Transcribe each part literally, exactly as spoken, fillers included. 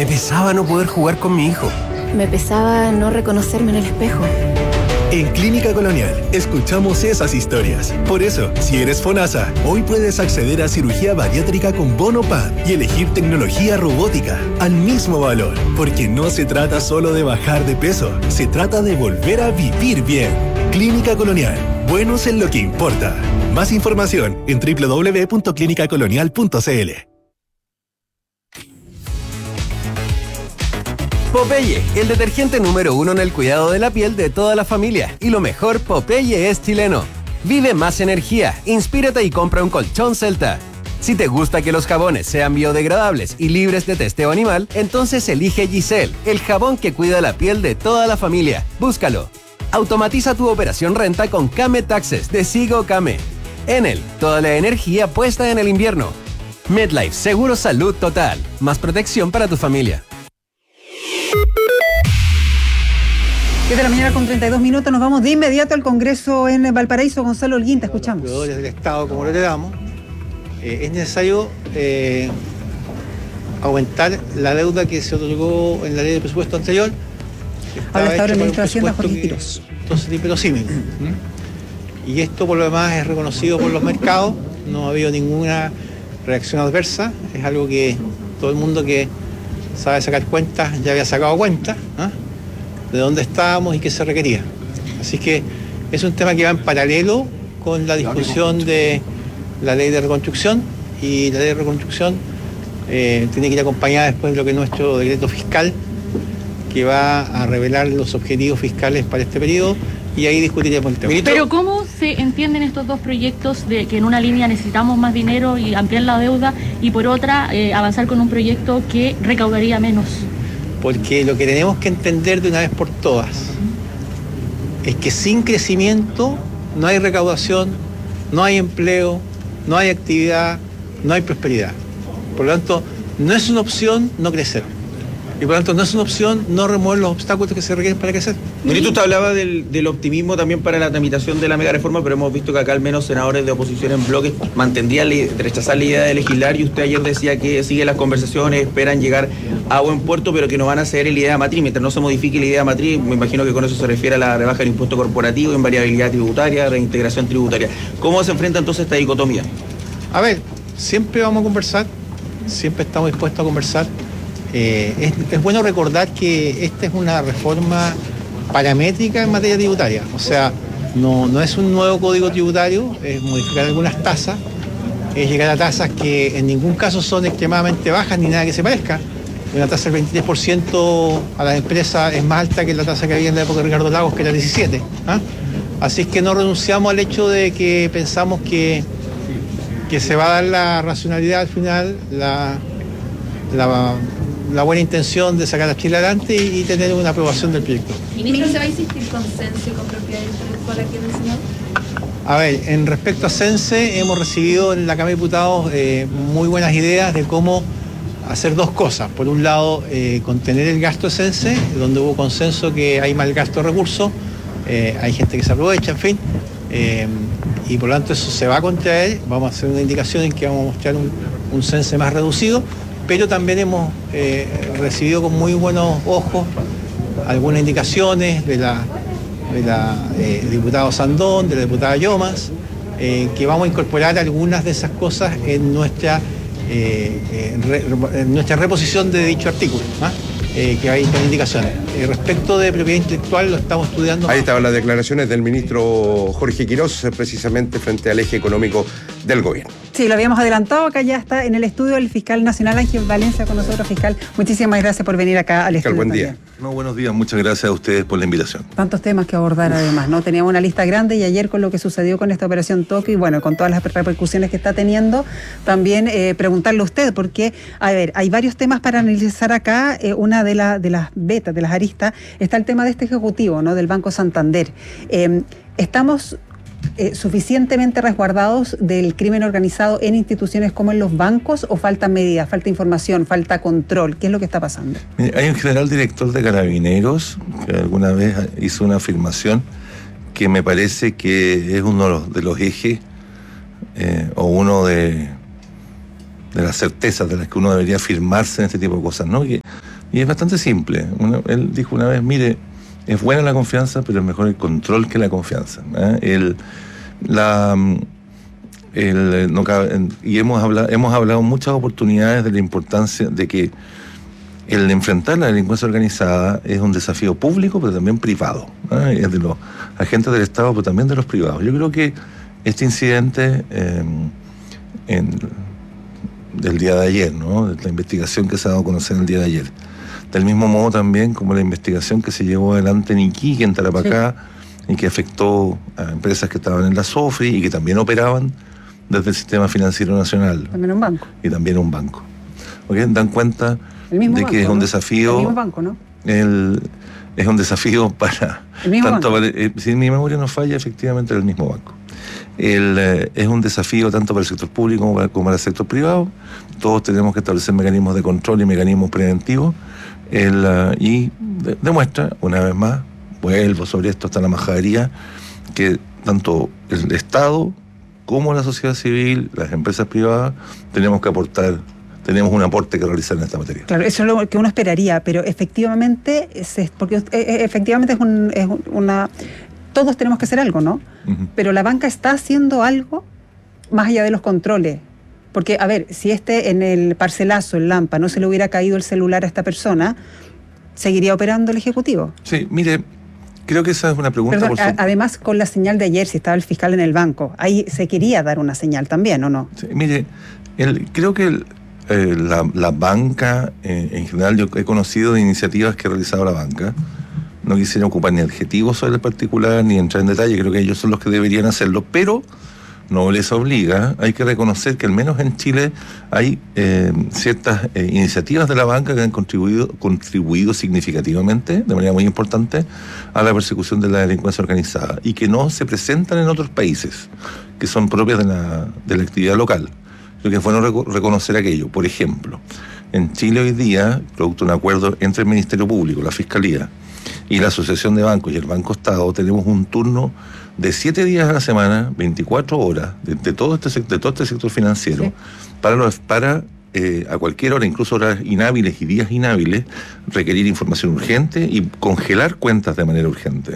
Me pesaba no poder jugar con mi hijo. Me pesaba no reconocerme en el espejo. En Clínica Colonial escuchamos esas historias. Por eso, si eres FONASA, hoy puedes acceder a cirugía bariátrica con bono P A D y elegir tecnología robótica al mismo valor. Porque no se trata solo de bajar de peso, se trata de volver a vivir bien. Clínica Colonial, buenos en lo que importa. Más información en doble u doble u doble u punto clínica colonial punto c l. Popeye, el detergente número uno en el cuidado de la piel de toda la familia. Y lo mejor, Popeye es chileno. Vive más energía, inspírate y compra un colchón Celta. Si te gusta que los jabones sean biodegradables y libres de testeo animal, entonces elige Giselle, el jabón que cuida la piel de toda la familia. Búscalo. Automatiza tu operación renta con Kame Taxes de Sigo Kame. Enel, toda la energía puesta en el invierno. MedLife, seguro salud total. Más protección para tu familia. diez de la mañana con treinta y dos minutos, nos vamos de inmediato al Congreso en Valparaíso. Gonzalo Holguín, te escuchamos. Los del Estado, como lo heredamos, eh, es necesario eh, aumentar la deuda que se otorgó en la ley de presupuesto anterior. Habla hasta ahora el ministro de Hacienda, Jorge Quirós. Entonces, inverosímil. Y esto, por lo demás, es reconocido por los mercados. No ha habido ninguna reacción adversa. Es algo que todo el mundo que sabe sacar cuentas ya había sacado cuentas, ¿eh? de dónde estábamos y qué se requería. Así que es un tema que va en paralelo con la discusión de la ley de reconstrucción, y la ley de reconstrucción eh, tiene que ir acompañada después de lo que es nuestro decreto fiscal, que va a revelar los objetivos fiscales para este periodo, y ahí discutiremos el tema. Pero ¿cómo se entienden estos dos proyectos de que en una línea necesitamos más dinero y ampliar la deuda, y por otra eh, avanzar con un proyecto que recaudaría menos? Porque lo que tenemos que entender de una vez por todas es que sin crecimiento no hay recaudación, no hay empleo, no hay actividad, no hay prosperidad. Por lo tanto, no es una opción no crecer. Y por lo tanto, no es una opción no remover los obstáculos que se requieren para crecer. Ministro, usted hablaba del, del optimismo también para la tramitación de la mega reforma, pero hemos visto que acá al menos senadores de oposición en bloque mantendrían de rechazar la idea de legislar, y usted ayer decía que siguen las conversaciones, esperan llegar a buen puerto, pero que no van a ceder en la idea matriz. Mientras no se modifique la idea matriz, me imagino que con eso se refiere a la rebaja del impuesto corporativo, invariabilidad tributaria, reintegración tributaria. ¿Cómo se enfrenta entonces esta dicotomía? A ver, siempre vamos a conversar, siempre estamos dispuestos a conversar. Eh, es, es bueno recordar que esta es una reforma paramétrica en materia tributaria, o sea, no, no es un nuevo código tributario, es modificar algunas tasas, es llegar a tasas que en ningún caso son extremadamente bajas ni nada que se parezca. Una tasa del veintitrés por ciento a las empresas es más alta que la tasa que había en la época de Ricardo Lagos, que era diecisiete por ciento. ¿ah? Así es que no renunciamos al hecho de que pensamos que, que se va a dar la racionalidad al final, la... la la buena intención de sacar a Chile adelante y, y tener una aprobación del proyecto. ¿Ministro, se va a existir consenso con propiedad intelectual aquí en el Senado? A ver, en respecto a CENSE, hemos recibido en la Cámara de Diputados eh, muy buenas ideas de cómo hacer dos cosas. Por un lado, eh, contener el gasto de CENSE, donde hubo consenso que hay mal gasto de recursos, eh, hay gente que se aprovecha, en fin, eh, y por lo tanto eso se va a contraer. Vamos a hacer una indicación en que vamos a mostrar un, un CENSE más reducido, pero también hemos eh, recibido con muy buenos ojos algunas indicaciones de la, de la eh, diputada Sandón, de la diputada Llomas, eh, que vamos a incorporar algunas de esas cosas en nuestra, eh, eh, re, en nuestra reposición de dicho artículo, ¿ah? eh, que hay con indicaciones. Eh, respecto de propiedad intelectual, lo estamos estudiando. Ahí estaban las declaraciones del ministro Jorge Quirós, precisamente frente al eje económico del gobierno. Sí, lo habíamos adelantado, acá ya está en el estudio el fiscal nacional Ángel Valencia con nosotros. Fiscal, muchísimas gracias por venir acá al estudio. Buen día. No, buenos días, muchas gracias a ustedes por la invitación. Tantos temas que abordar además, ¿no? Teníamos una lista grande, y ayer con lo que sucedió con esta operación Tokio y bueno, con todas las repercusiones que está teniendo, también eh, preguntarle a usted, porque, a ver, hay varios temas para analizar acá. Eh, una de, la, de las betas, de las aristas, está el tema de este ejecutivo, ¿no? Del Banco Santander. Eh, estamos... Eh, ¿suficientemente resguardados del crimen organizado en instituciones como en los bancos, o faltan medidas, falta información, falta control? ¿Qué es lo que está pasando? Mire, hay un general director de Carabineros que alguna vez hizo una afirmación que me parece que es uno de los, de los ejes eh, o uno de, de las certezas de las que uno debería afirmarse en este tipo de cosas, ¿no? Que Y es bastante simple. Una, él dijo una vez, mire, es buena la confianza, pero es mejor el control que la confianza. ¿eh? El, la, el, no cabe, y hemos hablado, hemos hablado en muchas oportunidades de la importancia de que el enfrentar la delincuencia organizada es un desafío público, pero también privado. ¿eh? Es de los agentes del Estado, pero también de los privados. Yo creo que este incidente eh, en, del día de ayer, ¿no? De la investigación que se ha dado a conocer el día de ayer, del mismo modo también como la investigación que se llevó adelante en Iquique, en Tarapacá, sí. y que afectó a empresas que estaban en la SOFRI y que también operaban desde el sistema financiero nacional. También un banco. Y también un banco. ¿Okay? Dan cuenta de banco, que es un ¿no? desafío... El mismo banco, ¿no? El, es un desafío para... El mismo tanto banco. Para, eh, si mi memoria no falla, efectivamente era el mismo banco. El, eh, es un desafío tanto para el sector público como para, como para el sector privado. Todos tenemos que establecer mecanismos de control y mecanismos preventivos. El, uh, y de, demuestra, una vez más, vuelvo sobre esto hasta la majadería, que tanto el Estado como la sociedad civil, las empresas privadas, tenemos que aportar, tenemos un aporte que realizar en esta materia. Claro, eso es lo que uno esperaría, pero efectivamente, es, porque efectivamente es, un, es una... Todos tenemos que hacer algo, ¿no? Uh-huh. Pero la banca está haciendo algo más allá de los controles. Porque, a ver, si este en el parcelazo, en Lampa, no se le hubiera caído el celular a esta persona, ¿seguiría operando el Ejecutivo? Sí, mire, creo que esa es una pregunta... Perdón, por su... a, además, con la señal de ayer, si estaba el fiscal en el banco, ahí se quería dar una señal también, ¿o no? Sí, mire, el, creo que el, eh, la, la banca, eh, en general, yo he conocido de iniciativas que ha realizado la banca. No quisiera ocupar ni adjetivos sobre el particular, ni entrar en detalle, creo que ellos son los que deberían hacerlo, pero... no les obliga. Hay que reconocer que al menos en Chile hay eh, ciertas eh, iniciativas de la banca que han contribuido, contribuido significativamente, de manera muy importante, a la persecución de la delincuencia organizada y que no se presentan en otros países, que son propias de la, de la actividad local. Creo que es bueno reco- reconocer aquello. Por ejemplo, en Chile hoy día, producto de un acuerdo entre el Ministerio Público, la Fiscalía y la Asociación de Bancos y el Banco Estado, tenemos un turno de siete días a la semana, veinticuatro horas, de, de, todo, este, de todo este sector financiero, sí. para, los, para eh, a cualquier hora, incluso horas inhábiles y días inhábiles, requerir información urgente y congelar cuentas de manera urgente.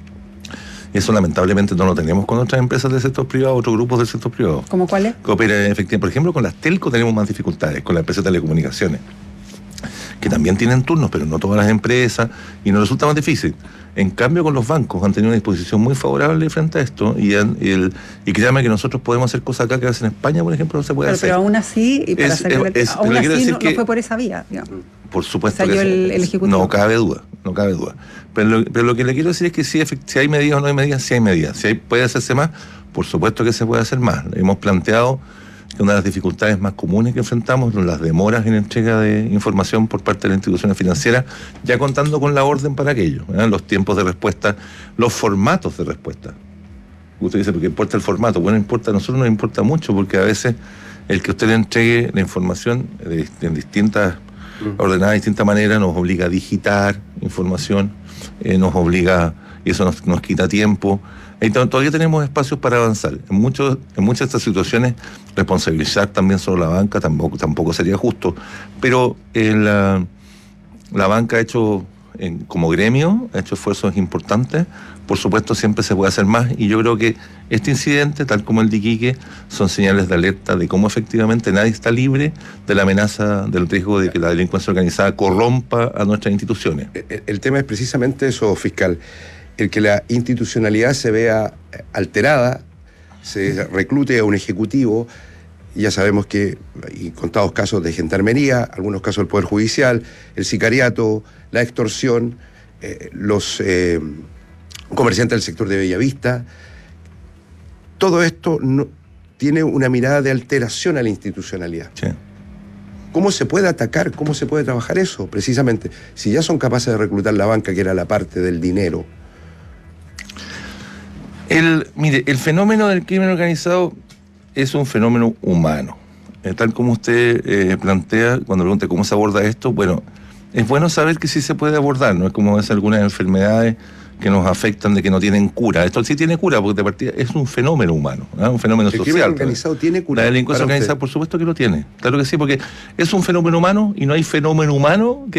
Eso lamentablemente no lo tenemos con otras empresas del sector privado, otros grupos del sector privado. ¿Cómo cuáles? Que operan efectivamente. Por ejemplo, con las telco tenemos más dificultades, con la empresa de telecomunicaciones, que también tienen turnos, pero no todas las empresas, y nos resulta más difícil. En cambio, con los bancos han tenido una disposición muy favorable frente a esto, y, han, el, y créanme que nosotros podemos hacer cosas acá que a veces en España, por ejemplo, no se puede pero, hacer. Pero aún así, y para es, hacer es, es, aún así no, que, no fue por esa vía, digamos. Por supuesto que el, el Ejecutivo. No cabe duda, no cabe duda. Pero lo, pero lo que le quiero decir es que si, si hay medidas o no hay medidas, si hay medidas. Si hay, puede hacerse más, por supuesto que se puede hacer más. Hemos planteado que una de las dificultades más comunes que enfrentamos son las demoras en entrega de información por parte de las instituciones financieras, ya contando con la orden para aquello, ¿eh? Los tiempos de respuesta, los formatos de respuesta. Usted dice, ¿por qué importa el formato? Bueno, importa, a nosotros nos importa mucho, porque a veces el que usted le entregue la información de, de, en distintas, mm. ordenada de distintas maneras, nos obliga a digitar información, eh, nos obliga, y eso nos, nos quita tiempo. Entonces, todavía tenemos espacios para avanzar. En, muchos, en muchas de estas situaciones, responsabilizar también sobre la banca tampoco, tampoco sería justo. Pero eh, la, la banca ha hecho, en, como gremio, ha hecho esfuerzos importantes. Por supuesto, siempre se puede hacer más. Y yo creo que este incidente, tal como el de Iquique, son señales de alerta de cómo efectivamente nadie está libre de la amenaza, del riesgo de que la delincuencia organizada corrompa a nuestras instituciones. El, el tema es precisamente eso, fiscal. El que la institucionalidad se vea alterada, se reclute a un ejecutivo, ya sabemos que hay contados casos de gendarmería, algunos casos del Poder Judicial, el sicariato, la extorsión, eh, los eh, comerciantes del sector de Bellavista. Todo esto no, tiene una mirada de alteración a la institucionalidad. Sí. ¿Cómo se puede atacar? ¿Cómo se puede trabajar eso? Precisamente, si ya son capaces de reclutar la banca, que era la parte del dinero. El, mire, el fenómeno del crimen organizado es un fenómeno humano. Eh, tal como usted eh, plantea, cuando pregunta cómo se aborda esto, bueno, es bueno saber que sí se puede abordar, no es como es algunas enfermedades que nos afectan de que no tienen cura. Esto sí tiene cura, porque de partida es un fenómeno humano, ¿no? Un fenómeno el social. El crimen organizado tiene cura. La delincuencia organizada, por supuesto que lo tiene. Claro que sí, porque es un fenómeno humano y no hay fenómeno humano que